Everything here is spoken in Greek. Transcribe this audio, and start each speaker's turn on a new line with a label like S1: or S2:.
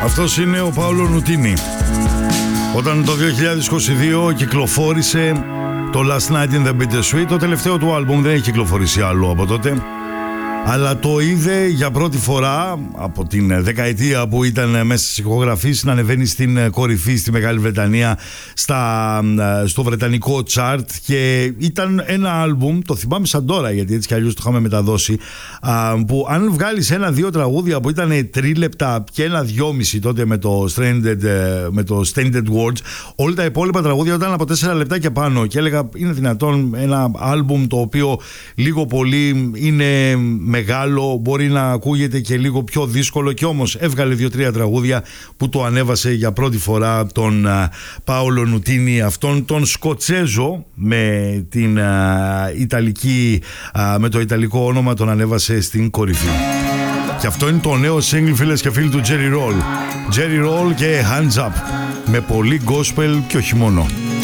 S1: Αυτός είναι ο Πάολο Νουτίνι. Όταν το 2022 κυκλοφόρησε το Last Night in the Bittersweet, το τελευταίο του άλμπουμ, δεν έχει κυκλοφορήσει άλλο από τότε, αλλά το είδε για πρώτη φορά από την δεκαετία που ήταν μέσα στις ηχογραφήσεις να ανεβαίνει στην κορυφή στη Μεγάλη Βρετανία, στο βρετανικό chart, και ήταν ένα άλμπουμ, το θυμάμαι σαν τώρα γιατί έτσι κι αλλιώς το είχαμε μεταδώσει, που αν βγάλεις ένα-δύο τραγούδια που ήταν 3 λεπτά και ένα 2,5 τότε με το Stranded Words, όλα τα υπόλοιπα τραγούδια ήταν από 4 λεπτά και πάνω, και έλεγα είναι δυνατόν ένα άλμπουμ το οποίο λίγο πολύ είναι μεγάλο, μπορεί να ακούγεται και λίγο πιο δύσκολο, και όμως έβγαλε 2-3 τραγούδια που το ανέβασε για πρώτη φορά τον Πάολο Νουτίνι, αυτόν τον Σκοτσέζο με την Ιταλική, με το Ιταλικό όνομα, τον ανέβασε στην κορυφή. Και αυτό είναι το νέο single, φίλες και φίλοι, του Jerry Roll και Hands Up, με πολύ gospel και όχι μόνο.